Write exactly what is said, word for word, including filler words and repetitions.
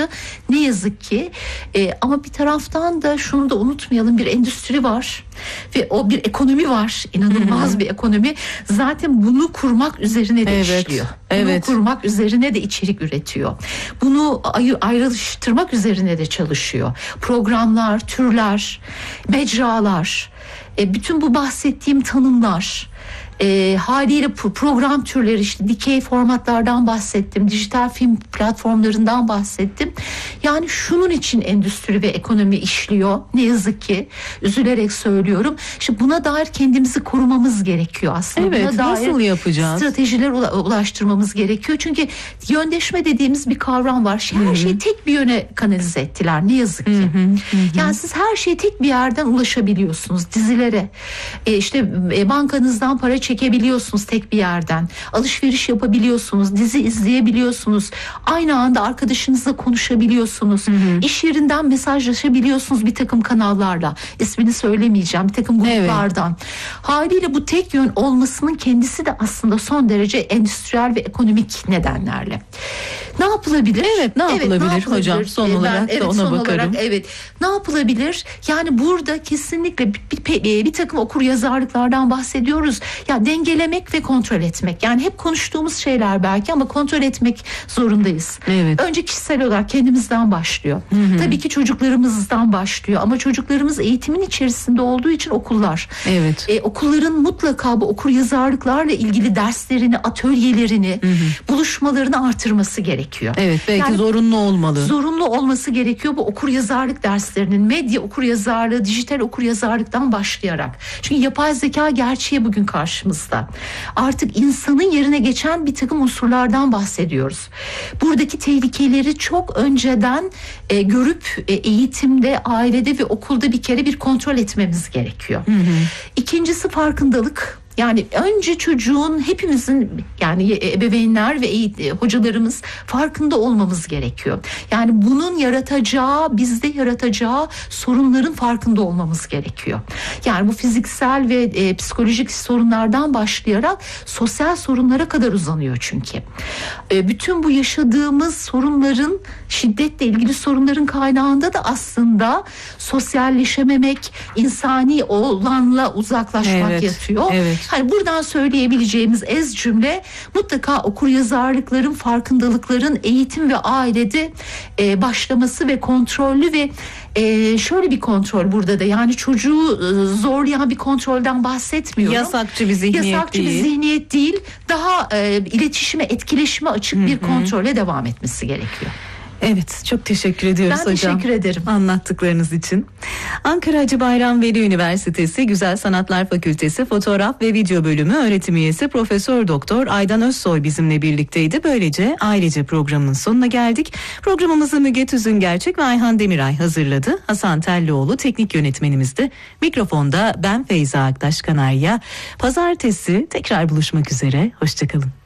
arttı. Ne yazık ki. E, ama bir taraftan da şunu da unutmayalım, bir endüstri var ve o bir ekonomi var. İnanılmaz Hı-hı. bir ekonomi. Zaten bunu kurmak üzerine de evet. işliyor. Bunu evet. kurmak üzerine de içerik üretiyor. Bunu ay- ayrıştırmak üzerine de çalışıyor. Programlar, türler, mecralar, e, bütün bu bahsettiğim tanımlar, E, haliyle program türleri, işte dikey formatlardan bahsettim, dijital film platformlarından bahsettim. Yani şunun için endüstri ve ekonomi işliyor. Ne yazık ki, üzülerek söylüyorum. İşte buna dair kendimizi korumamız gerekiyor aslında. Evet, buna dair nasıl yapacağız? Stratejiler ulaştırmamız gerekiyor. Çünkü yöndeşme dediğimiz bir kavram var. Her Hı-hı. şeyi tek bir yöne kanalize ettiler. Ne yazık ki. Hı-hı. Hı-hı. Yani siz her şeye tek bir yerden ulaşabiliyorsunuz. Dizilere, e, işte e, bankanızdan para çekebiliyorsunuz tek bir yerden. Alışveriş yapabiliyorsunuz, dizi izleyebiliyorsunuz. Aynı anda arkadaşınızla konuşabiliyorsunuz. Hı hı. İş yerinden mesajlaşabiliyorsunuz bir takım kanallarla. İsmini söylemeyeceğim, bir takım gruplardan. Evet. Haliyle bu tek yön olmasının kendisi de aslında son derece endüstriyel ve ekonomik nedenlerle. Ne yapılabilir? Evet, ne yapılabilir, evet, ne yapılabilir hocam? Son ben, olarak evet, da ona son bakarım. Olarak, evet. Ne yapılabilir? Yani burada kesinlikle bir, bir, bir, bir takım okur yazarlıklardan bahsediyoruz. Ya dengelemek ve kontrol etmek. Yani hep konuştuğumuz şeyler belki ama kontrol etmek zorundayız. Evet. Önce kişisel olarak kendimizden başlıyor. Hı hı. Tabii ki çocuklarımızdan başlıyor ama çocuklarımız eğitimin içerisinde olduğu için okullar. Evet. Ee, okulların mutlaka bu okur yazarlıklarla ilgili derslerini, atölyelerini, hı hı. buluşmalarını artırması gerekiyor. Evet, belki yani zorunlu olmalı. Zorunlu olması gerekiyor bu okur yazarlık derslerinin, medya okur yazarlığı, dijital okur yazarlıktan başlayarak. Çünkü yapay zeka gerçeği bugün karşımızda. Artık insanın yerine geçen bir takım unsurlardan bahsediyoruz. Buradaki tehlikeleri çok önceden e, görüp e, eğitimde, ailede ve okulda bir kere bir kontrol etmemiz gerekiyor. Hı hı. İkincisi farkındalık. Yani önce çocuğun, hepimizin, yani ebeveynler ve eğitim, hocalarımız farkında olmamız gerekiyor. Yani bunun yaratacağı, bizde yaratacağı sorunların farkında olmamız gerekiyor. Yani bu fiziksel ve e, psikolojik sorunlardan başlayarak sosyal sorunlara kadar uzanıyor çünkü. E, bütün bu yaşadığımız sorunların, şiddetle ilgili sorunların kaynağında da aslında sosyalleşememek, insani olanla uzaklaşmak evet, yatıyor. Evet. Hani buradan söyleyebileceğimiz ez cümle mutlaka okuryazarlıkların, farkındalıkların eğitim ve ailede e, başlaması ve kontrollü ve e, şöyle bir kontrol burada da, yani çocuğu e, zorlayan bir kontrolden bahsetmiyorum. Yasakçı bir zihniyet Yasakçı değil. bir zihniyet değil. Daha e, iletişime, etkileşime açık Hı-hı. bir kontrole devam etmesi gerekiyor. Evet, çok teşekkür ediyoruz ben hocam. Ben teşekkür ederim. Anlattıklarınız için. Ankara Hacı Bayram Veli Üniversitesi Güzel Sanatlar Fakültesi Fotoğraf ve Video Bölümü öğretim üyesi Profesör Doktor Aydan Özsoy bizimle birlikteydi. Böylece ailece programının sonuna geldik. Programımızı Müge Tüzüngerçek ve Ayhan Demiray hazırladı. Hasan Tellioğlu teknik yönetmenimizdi. Mikrofonda ben Feyza Aktaş Kanarya. Pazartesi tekrar buluşmak üzere. Hoşçakalın.